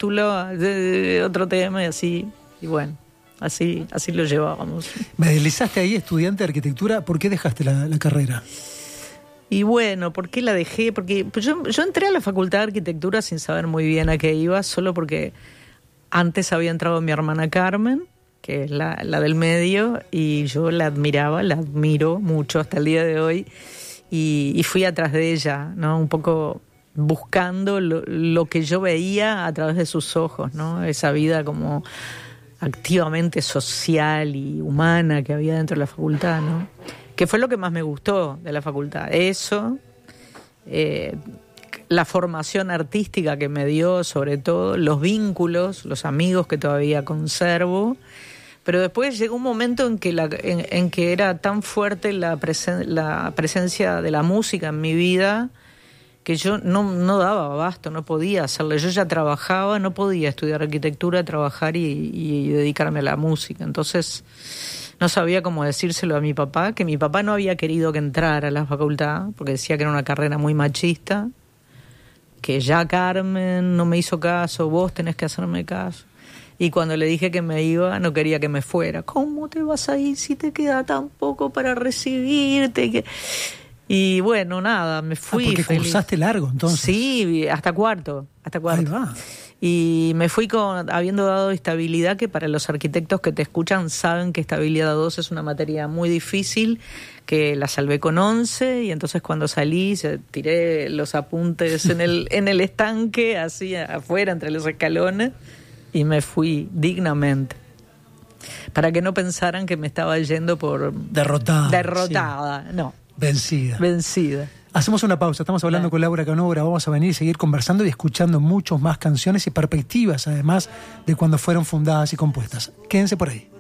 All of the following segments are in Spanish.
título, otro tema y así. Y bueno, así lo llevábamos. Me deslizaste ahí, estudiante de arquitectura. ¿Por qué dejaste la carrera? Y bueno, ¿por qué la dejé? Porque pues yo entré a la Facultad de Arquitectura sin saber muy bien a qué iba, solo porque antes había entrado mi hermana Carmen, que es la del medio, y yo la admiro mucho hasta el día de hoy, y fui atrás de ella, ¿no? Un poco buscando lo que yo veía a través de sus ojos, ¿no? Esa vida como activamente social y humana que había dentro de la facultad, ¿no? Que fue lo que más me gustó de la facultad. Eso, la formación artística que me dio, sobre todo, los vínculos, los amigos que todavía conservo. Pero después llegó un momento en que era tan fuerte la presencia de la música en mi vida que yo no daba abasto, no podía hacerle. Yo ya trabajaba, no podía estudiar arquitectura, trabajar y dedicarme a la música. Entonces no sabía cómo decírselo a mi papá, que mi papá no había querido que entrara a la facultad, porque decía que era una carrera muy machista, que ya Carmen no me hizo caso, vos tenés que hacerme caso. Y cuando le dije que me iba, no quería que me fuera. ¿Cómo te vas a ir si te queda tan poco para recibirte? Y bueno, nada, me fui. Porque feliz. Cursaste largo, entonces. Sí, hasta cuarto. Ahí va. Y me fui habiendo dado estabilidad, que para los arquitectos que te escuchan saben que estabilidad 2 es una materia muy difícil, que la salvé con 11, y entonces cuando salí tiré los apuntes en el estanque, así afuera, entre los escalones, y me fui dignamente. Para que no pensaran que me estaba yendo por... Derrotada, sí. No. Vencida. Hacemos una pausa, estamos hablando con Laura Canobra, vamos a venir y seguir conversando y escuchando muchas más canciones y perspectivas, además de cuando fueron fundadas y compuestas. Quédense por ahí.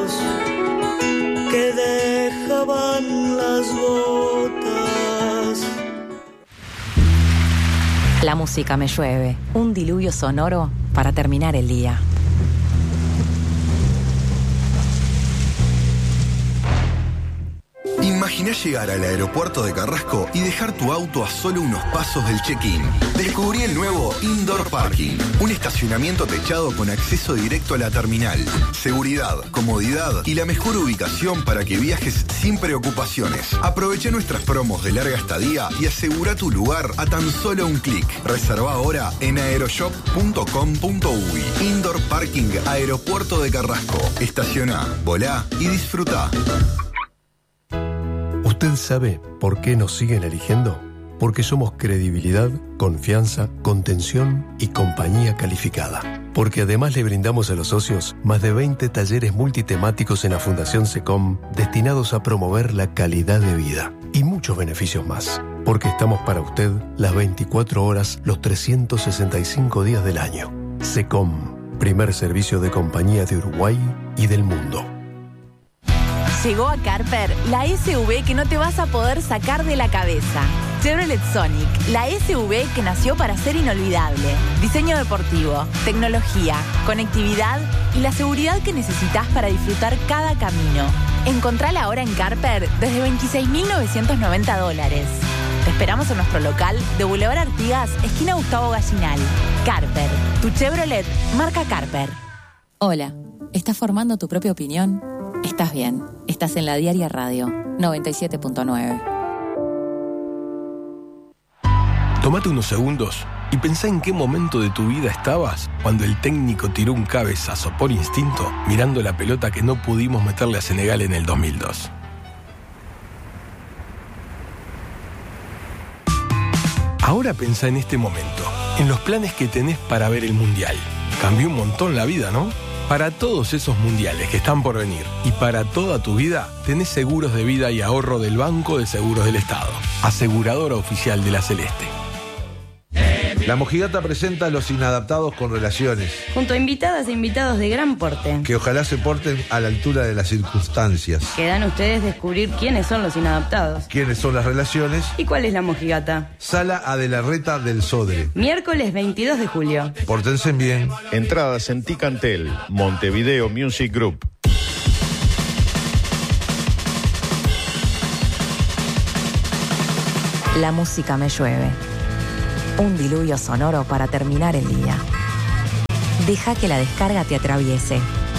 Que dejaban las gotas. La música me llueve, un diluvio sonoro para terminar el día. Imaginá llegar al aeropuerto de Carrasco y dejar tu auto a solo unos pasos del check-in. Descubrí el nuevo Indoor Parking, un estacionamiento techado con acceso directo a la terminal, seguridad, comodidad y la mejor ubicación para que viajes sin preocupaciones. Aprovecha nuestras promos de larga estadía y asegura tu lugar a tan solo un clic. Reserva ahora en aeroshop.com.uy. Indoor Parking Aeropuerto de Carrasco. Estacioná, volá y disfrutá. ¿Usted sabe por qué nos siguen eligiendo? Porque somos credibilidad, confianza, contención y compañía calificada. Porque además le brindamos a los socios más de 20 talleres multitemáticos en la Fundación SECOM destinados a promover la calidad de vida y muchos beneficios más. Porque estamos para usted las 24 horas, los 365 días del año. SECOM, primer servicio de compañía de Uruguay y del mundo. Llegó a Carper la SUV que no te vas a poder sacar de la cabeza. Chevrolet Sonic, la SUV que nació para ser inolvidable. Diseño deportivo, tecnología, conectividad y la seguridad que necesitas para disfrutar cada camino. Encontrala ahora en Carper desde $26.990. Te esperamos en nuestro local de Boulevard Artigas, esquina Gustavo Gallinal. Carper, tu Chevrolet marca Carper. Hola, ¿estás formando tu propia opinión? Estás bien, estás en La Diaria Radio 97.9. Tómate unos segundos y pensá en qué momento de tu vida estabas cuando el técnico tiró un cabezazo por instinto mirando la pelota que no pudimos meterle a Senegal en el 2002. Ahora pensá en este momento, en los planes que tenés para ver el Mundial. Cambió un montón la vida, ¿no? Para todos esos mundiales que están por venir y para toda tu vida, tenés seguros de vida y ahorro del Banco de Seguros del Estado, aseguradora oficial de la Celeste. La Mojigata presenta a Los Inadaptados con Relaciones, junto a invitadas e invitados de gran porte, que ojalá se porten a la altura de las circunstancias. Quedan ustedes descubrir quiénes son los inadaptados, quiénes son las relaciones y cuál es la Mojigata. Sala Adelarreta del Sodre, miércoles 22 de julio. Pórtense bien. Entradas en Ticantel, Montevideo Music Group. La música me llueve. Un diluvio sonoro para terminar el día. Deja que la descarga te atraviese.